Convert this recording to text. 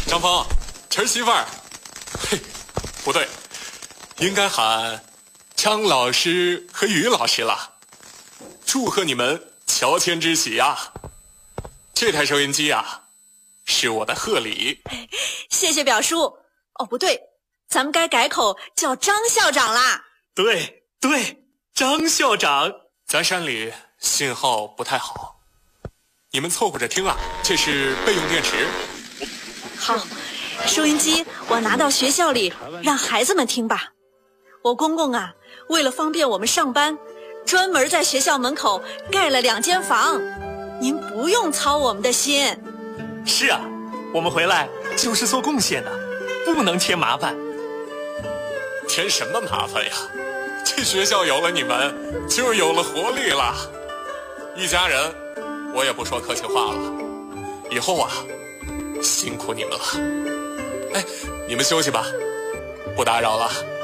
张峰，儿媳妇儿，嘿，不对，应该喊张老师和于老师了。祝贺你们乔迁之喜呀！这台收音机啊，是我的贺礼。 谢谢表叔。哦，不对，咱们该改口叫张校长啦。 对，张校长。 咱山里信号不太好，你们凑合着听啊，这是备用电池。 好，收音机我拿到学校里让孩子们听吧。我公公啊，为了方便我们上班，专门在学校门口盖了2间房，您不用操我们的心。 是啊，我们回来就是做贡献的，不能添麻烦。 添什么麻烦呀？这学校有了你们，就有了活力了。一家人，我也不说客气话了。以后啊，辛苦你们了。哎，你们休息吧，不打扰了。